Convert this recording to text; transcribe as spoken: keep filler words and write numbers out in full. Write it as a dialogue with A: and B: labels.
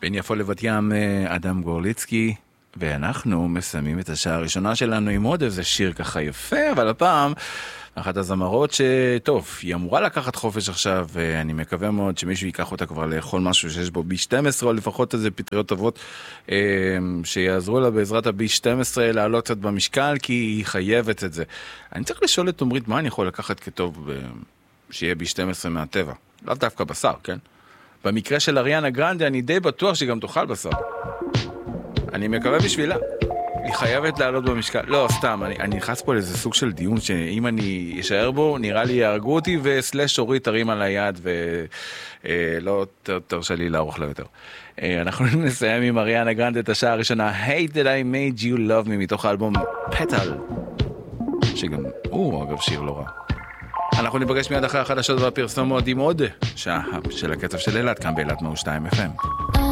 A: בין יפו לבת ים, אדם גורליצקי, ואנחנו מסיימים את השעה הראשונה שלנו עם עוד איזה שיר ככה יפה, אבל הפעם אחת הזמרות שטוב, היא אמורה לקחת חופש עכשיו, ואני מקווה מאוד שמישהו ייקח אותה כבר לאכול משהו שיש בו בי שתים עשרה, או לפחות איזה פטריות טובות שיעזרו לה בעזרת ה-בי שתים עשרה לעלות קצת במשקל, כי היא חייבת את זה. אני צריך לשאול את תומרית, מה אני יכול לקחת כטוב שיהיה בי שתים עשרה מהטבע? לא דווקא בשר, כן? במקרה של אריאנה גרנדה אני די בטוח שהיא גם תאכל בשר. אני מקווה בשבילה. היא חייבת לעלות במשקל. לא, סתם, אני, אני נכנס פה לאיזה סוג של דיון שאם אני אשאר בו, נראה לי יהרגו אותי וסלש אורית תרים על היד ולא תרשה לי לערוך לה יותר. אנחנו נסיים עם אריאנה גרנדה את השעה הראשונה, Hate That I Made You Love Me, מתוך האלבום פטל, שגם הוא אגב שיר לא רע. אנחנו ניפגש מיד אחרי החדשות והפרסומות עם עוד שעה של הקצב של אילת, כאן באילת מאה ושתיים אף אם.